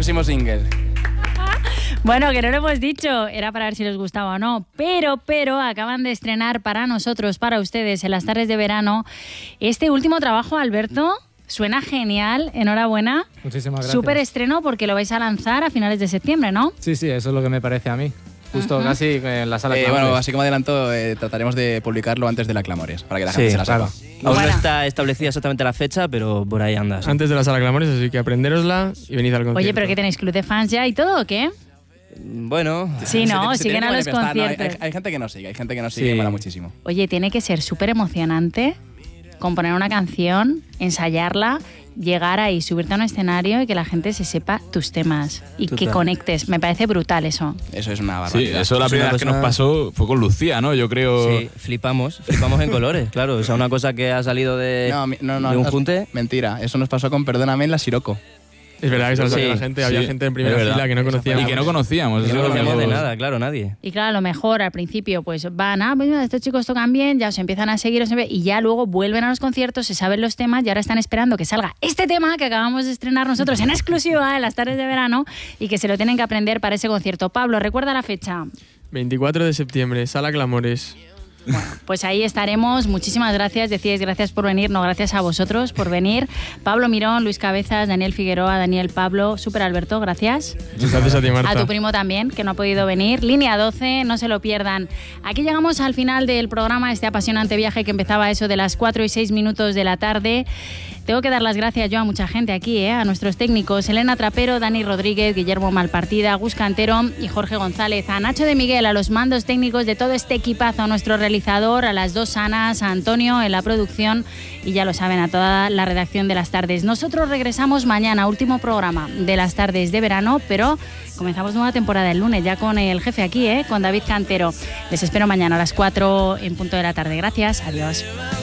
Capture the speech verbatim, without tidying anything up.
Próximo single. Bueno, que no lo hemos dicho, era para ver si les gustaba o no, pero, pero acaban de estrenar para nosotros, para ustedes, en las tardes de verano, este último trabajo, Alberto. Suena genial, enhorabuena. Muchísimas gracias. Súper estreno porque lo vais a lanzar a finales de septiembre, ¿no? Sí, sí, eso es lo que me parece a mí. Justo uh-huh. casi en la sala eh, Clamores. Bueno, así como adelanto, eh, trataremos de publicarlo antes de la Clamores, para que la sí, gente se la claro. sepa. Aún bueno. no está establecida exactamente la fecha, pero por ahí andas. Antes de la sala Clamores, así que aprendérosla y venid al concierto. Oye, ¿pero qué tenéis? ¿Club de fans ya y todo o qué? Bueno... Sí, no, se, siguen se a los conciertos. conciertos. No, hay, hay gente que no sigue, hay gente que no sigue, sí. y mola muchísimo. Oye, tiene que ser súper emocionante componer una canción, ensayarla, llegar ahí, subirte a un escenario y que la gente se sepa tus temas y Total. que conectes. Me parece brutal eso. Eso es una barbaridad. Sí, eso la primera vez que nos pasó fue con Lucía, ¿no? Yo creo... Sí, flipamos, flipamos en colores, claro. O sea, una cosa que ha salido de, no, no, no, de un no, junte. Mentira, eso nos pasó con Perdóname en la Siroco. Es verdad que se lo sí, la gente, sí, había gente en primera fila que no conocíamos. Y que no conocíamos. Y no conocíamos de algo... nada, claro, nadie. Y claro, a lo mejor al principio pues van, ah, pues mira, estos chicos tocan bien, ya os empiezan a seguir, os empe... y ya luego vuelven a los conciertos, se saben los temas y ahora están esperando que salga este tema que acabamos de estrenar nosotros en exclusiva en las tardes de verano y que se lo tienen que aprender para ese concierto. Pablo, ¿recuerda la fecha? veinticuatro de septiembre, sala Clamores. Bueno, pues ahí estaremos. Muchísimas gracias. Decíais gracias por venir, no gracias a vosotros por venir. Pablo Mirón, Luis Cabezas, Daniel Figueroa, Daniel Pablo, Super Alberto, gracias. Gracias a ti, Marta. A tu primo también, que no ha podido venir. Línea doce, no se lo pierdan. Aquí llegamos al final del programa, este apasionante viaje que empezaba eso de las cuatro y seis minutos de la tarde. Tengo que dar las gracias yo a mucha gente aquí, ¿eh? A nuestros técnicos, Elena Trapero, Dani Rodríguez, Guillermo Malpartida, Gus Cantero y Jorge González, a Nacho de Miguel, a los mandos técnicos de todo este equipazo, a nuestro realizador, a las dos Anas, a Antonio en la producción y ya lo saben, a toda la redacción de Las Tardes. Nosotros regresamos mañana, último programa de Las Tardes de verano, pero comenzamos nueva temporada el lunes ya con el jefe aquí, ¿eh? Con David Cantero. Les espero mañana a las cuatro en punto de la tarde. Gracias, adiós.